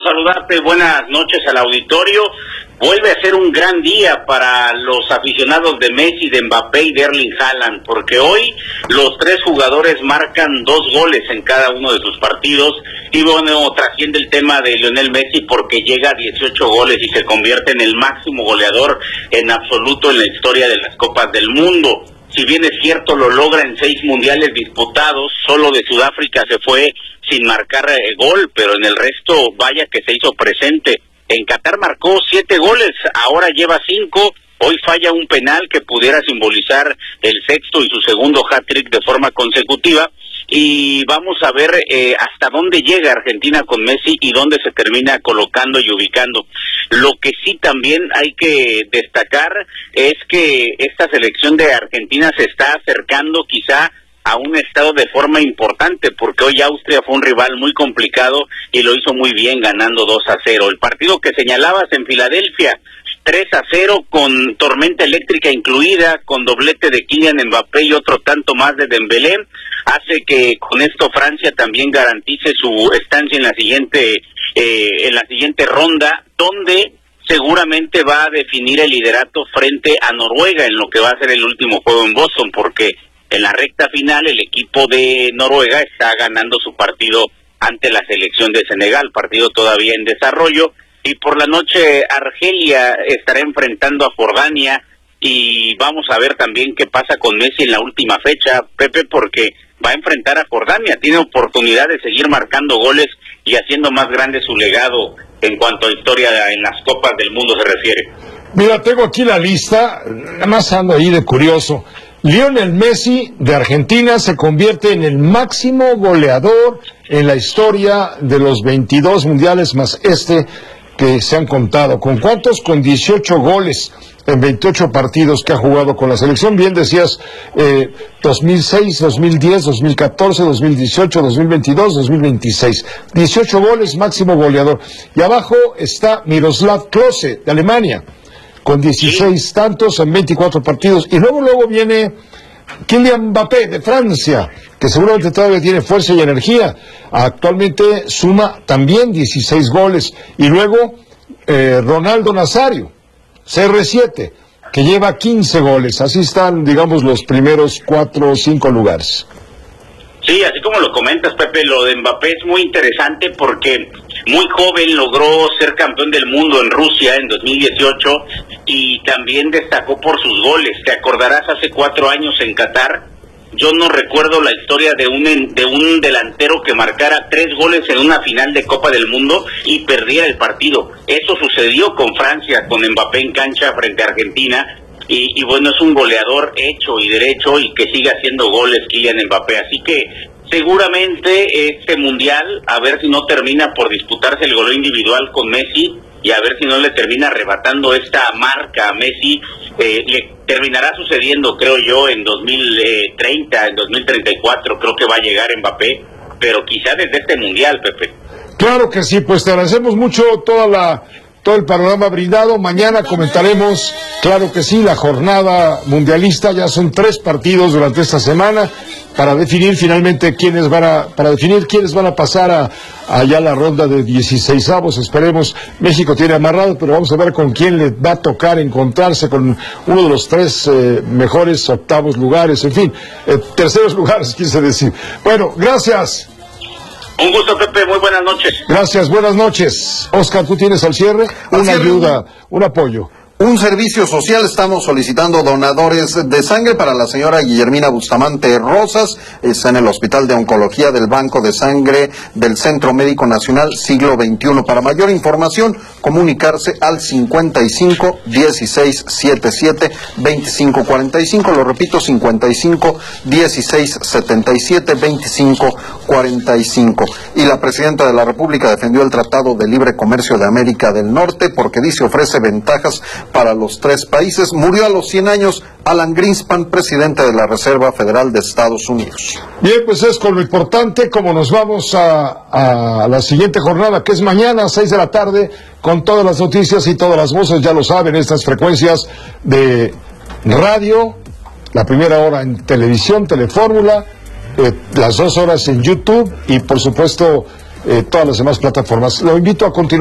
saludarte, buenas noches al auditorio. Vuelve a ser un gran día para los aficionados de Messi, de Mbappé y de Erling Haaland, porque hoy los tres jugadores marcan 2 goles en cada uno de sus partidos, y bueno, trasciende el tema de Lionel Messi porque llega a 18 goles y se convierte en el máximo goleador en absoluto en la historia de las Copas del Mundo. Si bien es cierto, lo logra en 6 mundiales disputados, solo de Sudáfrica se fue sin marcar gol, pero en el resto, vaya que se hizo presente. En Qatar marcó 7 goles, ahora lleva 5, hoy falla un penal que pudiera simbolizar el sexto y su segundo hat-trick de forma consecutiva, y vamos a ver hasta dónde llega Argentina con Messi y dónde se termina colocando y ubicando. Lo que sí también hay que destacar es que esta selección de Argentina se está acercando quizá a un estado de forma importante, porque hoy Austria fue un rival muy complicado y lo hizo muy bien ganando 2-0. El partido que señalabas en Filadelfia, 3-0 con tormenta eléctrica incluida, con doblete de Kylian Mbappé y otro tanto más de Dembélé, hace que con esto Francia también garantice su estancia en la siguiente ronda, donde seguramente va a definir el liderato frente a Noruega en lo que va a ser el último juego en Boston, porque en la recta final el equipo de Noruega está ganando su partido ante la selección de Senegal, partido todavía en desarrollo, y por la noche Argelia estará enfrentando a Jordania, y vamos a ver también qué pasa con Messi en la última fecha, Pepe, porque va a enfrentar a Jordania, tiene oportunidad de seguir marcando goles y haciendo más grande su legado en cuanto a historia en las Copas del Mundo se refiere. Mira, tengo aquí la lista, nada más ando ahí de curioso. Lionel Messi de Argentina se convierte en el máximo goleador en la historia de los 22 mundiales más que se han contado. ¿Con cuántos? Con 18 goles en 28 partidos que ha jugado con la selección. Bien decías, 2006, 2010, 2014, 2018, 2022, 2026. 18 goles, máximo goleador. Y abajo está Miroslav Klose, de Alemania, con 16 tantos en 24 partidos. Y luego viene Kylian Mbappé, de Francia, que seguramente todavía tiene fuerza y energía. Actualmente suma también 16 goles. Y luego Ronaldo Nazario, CR7, que lleva 15 goles. Así están, digamos, los primeros 4 o 5 lugares. Sí, así como lo comentas, Pepe, lo de Mbappé es muy interesante porque muy joven logró ser campeón del mundo en Rusia en 2018 y también destacó por sus goles. Te acordarás, hace 4 años en Qatar, yo no recuerdo la historia de un delantero que marcara 3 goles en una final de Copa del Mundo y perdiera el partido. Eso sucedió con Francia, con Mbappé en cancha frente a Argentina. Y bueno, es un goleador hecho y derecho y que sigue haciendo goles Kylian Mbappé. Así que seguramente este mundial, a ver si no termina por disputarse el goleo individual con Messi y a ver si no le termina arrebatando esta marca a Messi. Le terminará sucediendo, creo yo, en 2030, en 2034, creo que va a llegar Mbappé, pero quizá desde este mundial, Pepe. Claro que sí, pues te agradecemos mucho todo el panorama brindado. Mañana comentaremos, claro que sí, la jornada mundialista. Ya son 3 partidos durante esta semana para definir finalmente quiénes van a pasar allá a la ronda de 16avos. Esperemos, México tiene amarrado, pero vamos a ver con quién le va a tocar encontrarse, con uno de los 3 mejores octavos lugares, en fin, terceros lugares, quise decir. Bueno, gracias. Un gusto, Pepe, muy buenas noches. Gracias, buenas noches. Oscar, ¿tú tienes al cierre? Una ayuda, un apoyo. Un servicio social, estamos solicitando donadores de sangre para la señora Guillermina Bustamante Rosas, está en el Hospital de Oncología del Banco de Sangre del Centro Médico Nacional Siglo XXI. Para mayor información, comunicarse al 55 16 77 25 45, lo repito, 55 16 77 25 45. Y la Presidenta de la República defendió el Tratado de Libre Comercio de América del Norte porque dice ofrece ventajas para los 3 países. Murió a los 100 años Alan Greenspan, presidente de la Reserva Federal de Estados Unidos. Bien, pues es con lo importante como nos vamos a la siguiente jornada, que es mañana a 6 de la tarde, con todas las noticias y todas las voces, ya lo saben, estas frecuencias de radio, la primera hora en televisión, Telefórmula, las 2 horas en YouTube y por supuesto todas las demás plataformas. Lo invito a continuar.